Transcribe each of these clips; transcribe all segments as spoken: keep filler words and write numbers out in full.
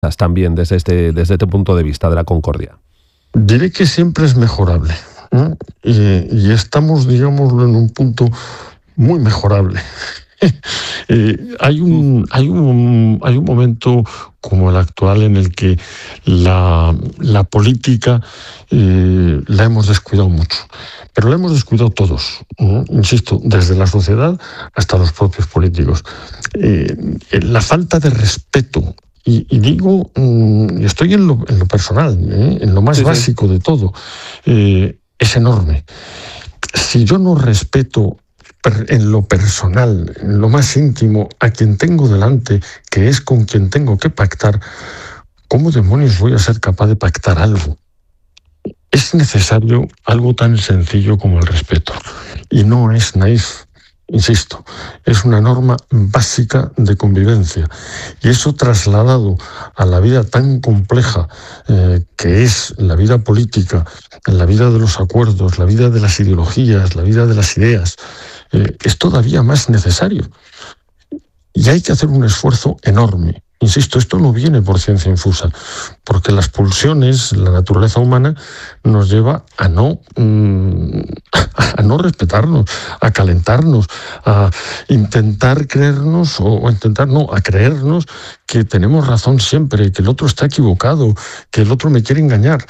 también desde este, desde este punto de vista de la concordia? Diré que siempre es mejorable, ¿no? Y, y estamos, digámoslo, en un punto muy mejorable. eh, hay, un, hay, un, hay un momento como el actual en el que la, la política eh, la hemos descuidado mucho, pero la hemos descuidado todos, ¿no? Insisto, desde la sociedad hasta los propios políticos. Eh, la falta de respeto, y, y digo, y estoy en lo, en lo personal, ¿eh? en lo más sí, básico sí. de todo, eh, es enorme. Si yo no respeto en lo personal, en lo más íntimo, a quien tengo delante, que es con quien tengo que pactar, ¿cómo demonios voy a ser capaz de pactar algo? Es necesario algo tan sencillo como el respeto. Y no es naif, insisto, es una norma básica de convivencia. Y eso trasladado a la vida tan compleja eh, que es la vida política, la vida de los acuerdos, la vida de las ideologías, la vida de las ideas, eh, es todavía más necesario. Y hay que hacer un esfuerzo enorme. Insisto, esto no viene por ciencia infusa, porque las pulsiones, la naturaleza humana, nos lleva a no, mmm, a no respetarnos, a calentarnos, a intentar creernos, o a intentar, no, a creernos que tenemos razón siempre, que el otro está equivocado, que el otro me quiere engañar.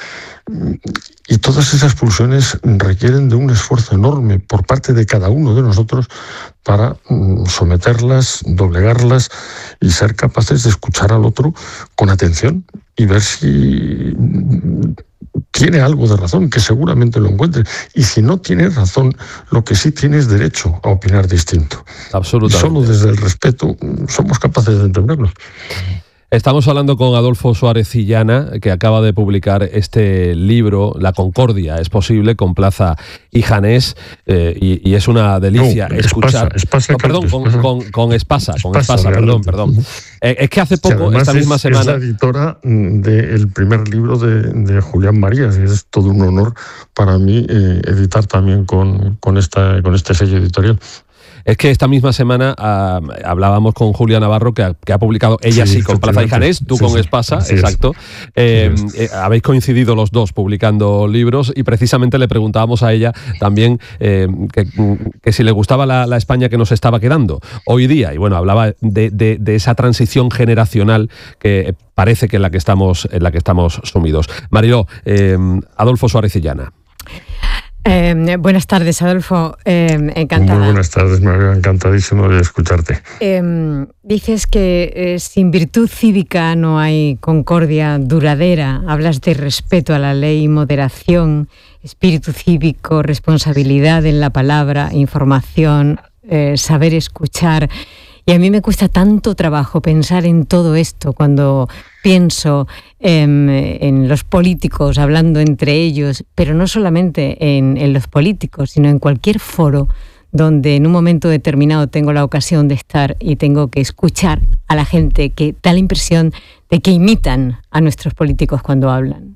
Y todas esas pulsiones requieren de un esfuerzo enorme por parte de cada uno de nosotros para someterlas, doblegarlas y ser capaces de escuchar al otro con atención y ver si tiene algo de razón, que seguramente lo encuentre. Y si no tiene razón, lo que sí tiene es derecho a opinar distinto. Absolutamente. Y solo desde el respeto somos capaces de entenderlo. Estamos hablando con Adolfo Suárez Illana, que acaba de publicar este libro, La Concordia es posible, con Plaza y Janés, eh, y, y es una delicia no, escuchar... Espasa, espasa, oh, perdón, con, con, con Espasa, con Espasa, Espasa, perdón, perdón. Eh, es que hace poco, que esta misma es, semana... es la editora del primer libro de, de Julián Marías, y es todo un honor para mí eh, editar también con, con, esta, con este sello editorial. Es que esta misma semana uh, hablábamos con Julia Navarro, que ha, que ha publicado ella sí, sí con Plaza y Janés, tú sí, con sí, Espasa, exacto. Eh, eh, habéis coincidido los dos publicando libros y precisamente le preguntábamos a ella también eh, que, que si le gustaba la, la España que nos estaba quedando hoy día. Y bueno, hablaba de, de, de esa transición generacional que parece que en la que estamos, en la que estamos sumidos. Mariló, eh, Adolfo Suárez Illana. Eh, buenas tardes, Adolfo. Eh, encantada. Muy buenas tardes, me había encantadísimo de escucharte. Eh, dices que eh, sin virtud cívica no hay concordia duradera. Hablas de respeto a la ley, moderación, espíritu cívico, responsabilidad en la palabra, información, eh, saber escuchar. Y a mí me cuesta tanto trabajo pensar en todo esto cuando pienso en, en los políticos hablando entre ellos, pero no solamente en, en los políticos, sino en cualquier foro donde en un momento determinado tengo la ocasión de estar y tengo que escuchar a la gente que da la impresión de que imitan a nuestros políticos cuando hablan.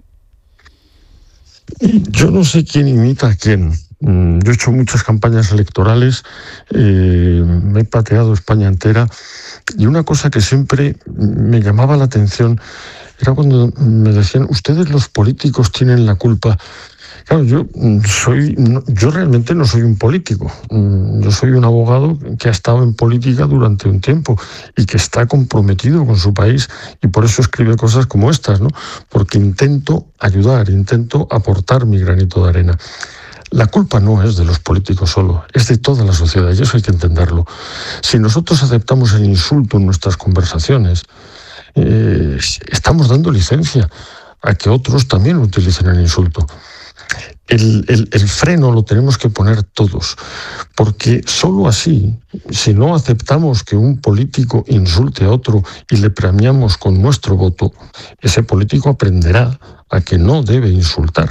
Yo no sé quién imita a quién. Yo he hecho muchas campañas electorales, eh, me he pateado España entera, y una cosa que siempre me llamaba la atención era cuando me decían, ustedes los políticos tienen la culpa. Claro, yo soy, yo realmente no soy un político. Yo soy un abogado que ha estado en política durante un tiempo y que está comprometido con su país, y por eso escribe cosas como estas, ¿no? Porque intento ayudar, intento aportar mi granito de arena. La culpa no es de los políticos solo, es de toda la sociedad, y eso hay que entenderlo. Si nosotros aceptamos el insulto en nuestras conversaciones, eh, estamos dando licencia a que otros también utilicen el insulto. El, el, el freno lo tenemos que poner todos, porque solo así, si no aceptamos que un político insulte a otro y le premiamos con nuestro voto, ese político aprenderá a que no debe insultar.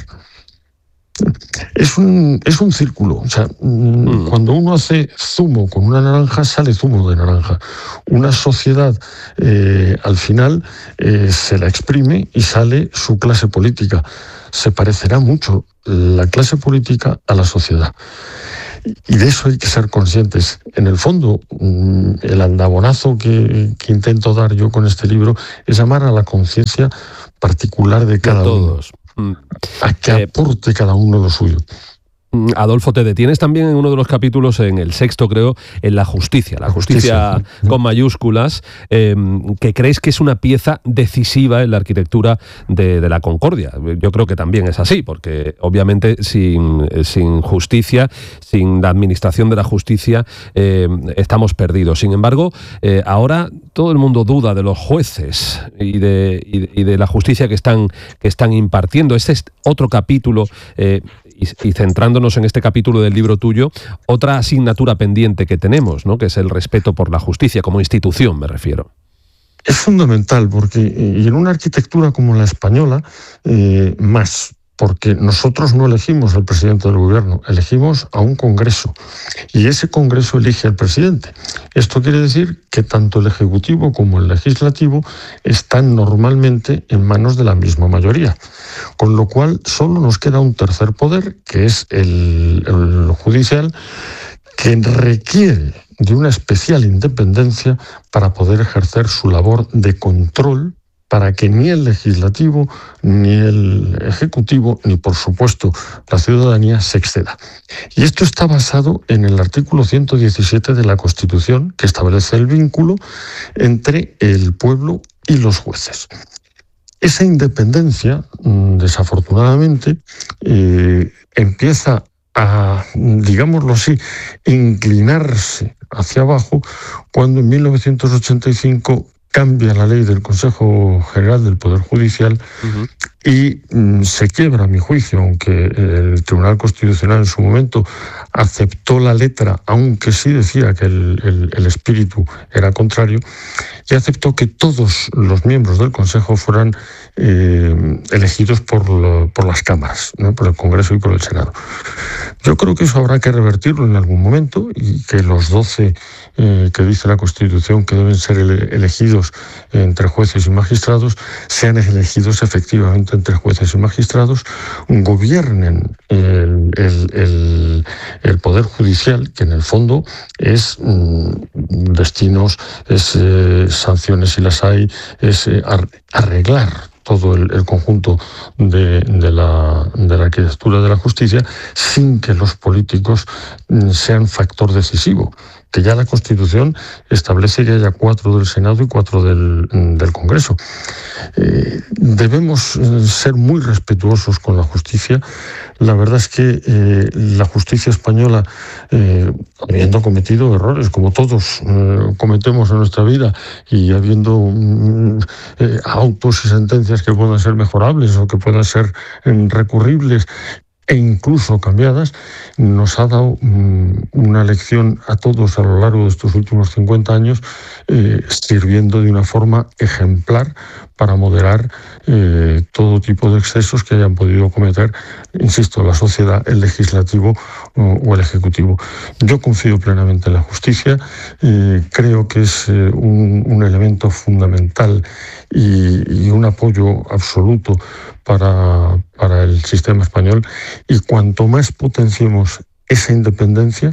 Es un, es un círculo. O sea, mm. cuando uno hace zumo con una naranja, sale zumo de naranja. Una sociedad, eh, al final, eh, se la exprime y sale su clase política. Se parecerá mucho la clase política a la sociedad. Y de eso hay que ser conscientes. En el fondo, el andabonazo que, que intento dar yo con este libro es llamar a la conciencia particular de cada de todos. uno, a que eh, aporte cada uno lo suyo. Adolfo, te detienes también en uno de los capítulos, en el sexto creo, en la justicia, la justicia, justicia con mayúsculas, eh, que crees que es una pieza decisiva en la arquitectura de, de la concordia. Yo creo que también es así, porque obviamente sin, sin justicia, sin la administración de la justicia, eh, estamos perdidos. Sin embargo, eh, ahora todo el mundo duda de los jueces y de, y, y de la justicia que están, que están impartiendo. Este es otro capítulo, eh, Y, y centrándonos en este capítulo del libro tuyo, otra asignatura pendiente que tenemos, ¿no? Que es el respeto por la justicia, como institución, me refiero. Es fundamental, porque y en una arquitectura como la española, eh, más, porque nosotros no elegimos al presidente del gobierno, elegimos a un Congreso, y ese Congreso elige al presidente. Esto quiere decir que tanto el Ejecutivo como el Legislativo están normalmente en manos de la misma mayoría, con lo cual solo nos queda un tercer poder, que es el, el judicial, que requiere de una especial independencia para poder ejercer su labor de control, para que ni el legislativo, ni el ejecutivo, ni por supuesto la ciudadanía se exceda. Y esto está basado en el artículo ciento diecisiete de la Constitución, que establece el vínculo entre el pueblo y los jueces. Esa independencia, desafortunadamente, eh, empieza a, digámoslo así, inclinarse hacia abajo cuando en mil novecientos ochenta y cinco cambia la ley del Consejo General del Poder Judicial uh-huh. y mm, se quiebra, a mi juicio, aunque el Tribunal Constitucional en su momento aceptó la letra, aunque sí decía que el, el, el espíritu era contrario, y aceptó que todos los miembros del Consejo fueran eh, elegidos por, lo, por las cámaras, ¿no? Por el Congreso y por el Senado. Yo creo que eso habrá que revertirlo en algún momento y que los doce eh, que dice la Constitución que deben ser ele- elegidos entre jueces y magistrados sean elegidos efectivamente entre jueces y magistrados, gobiernen el, el, el, el Poder Judicial, que en el fondo es mm, destinos, es eh, sanciones si las hay, es eh, arreglar todo el, el conjunto de, de, la, de la arquitectura de la justicia sin que los políticos sean factor decisivo, que ya la Constitución establece que haya cuatro del Senado y cuatro del, del Congreso. Eh, debemos ser muy respetuosos con la justicia. La verdad es que eh, la justicia española, eh, habiendo cometido errores, como todos eh, cometemos en nuestra vida, y habiendo mm, eh, autos y sentencias que puedan ser mejorables o que puedan ser eh, recurribles, e incluso cambiadas, nos ha dado mmm, una lección a todos a lo largo de estos últimos cincuenta años, eh, sirviendo de una forma ejemplar para moderar eh, todo tipo de excesos que hayan podido cometer, insisto, la sociedad, el legislativo o, o el ejecutivo. Yo confío plenamente en la justicia, eh, creo que es eh, un, un elemento fundamental y, y un apoyo absoluto para, para el sistema español, y cuanto más potenciemos esa independencia,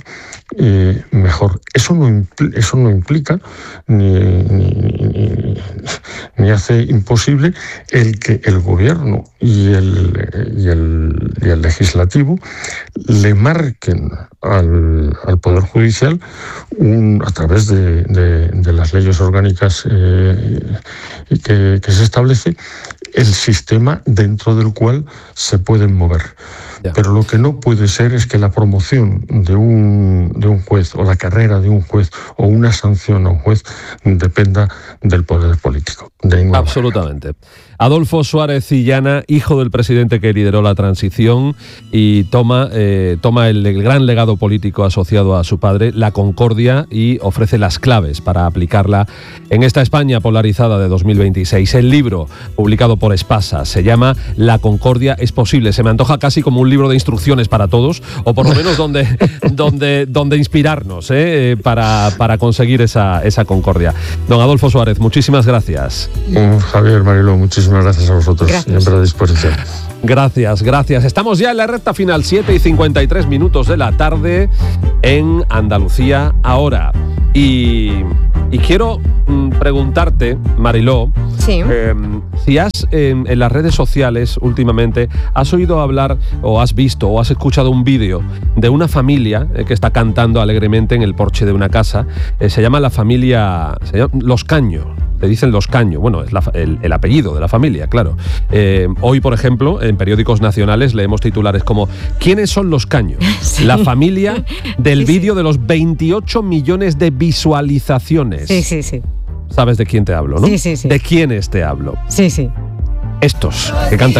eh, mejor. Eso no, impl- eso no implica ni, ni, ni, ni hace imposible el que el gobierno y el, y el, y el legislativo le marquen al, al Poder Judicial un, a través de, de, de las leyes orgánicas eh, que, que se establece el sistema dentro del cual se pueden mover. Ya. Pero lo que no puede ser es que la promoción de un, de un juez o la carrera de un juez o una sanción a un juez dependa del poder político. De Absolutamente. Adolfo Suárez Illana, hijo del presidente que lideró la transición y toma, eh, toma el, el gran legado político asociado a su padre, la concordia, y ofrece las claves para aplicarla en esta España polarizada de dos mil veintiséis. El libro, publicado por Espasa, se llama La concordia es posible. Se me antoja casi como un libro de instrucciones para todos, o por lo menos donde, donde, donde inspirarnos ¿eh? para, para conseguir esa, esa concordia. Don Adolfo Suárez, muchísimas gracias. Uh, Javier, Mariló, muchísimas gracias a vosotros. Gracias. Siempre a disposición. Gracias, gracias. Estamos ya en la recta final, siete y cincuenta y tres minutos de la tarde en Andalucía ahora. Y, y quiero mm, preguntarte, Mariló, sí. eh, si has en, en las redes sociales últimamente, has oído hablar o has visto o has escuchado un vídeo de una familia eh, que está cantando alegremente en el porche de una casa. Eh, se llama la familia, se llama Los Caño. Le dicen Los Caño, bueno, es la, el, el apellido de la familia, claro. Eh, hoy, por ejemplo, en periódicos nacionales leemos titulares como ¿quiénes son los Caño? Sí. La familia del sí, vídeo sí. de los veintiocho millones de visualizaciones. Sí, sí, sí. ¿Sabes de quién te hablo, no? Sí, sí, sí. ¿De quiénes te hablo? Sí, sí. Estos que cantan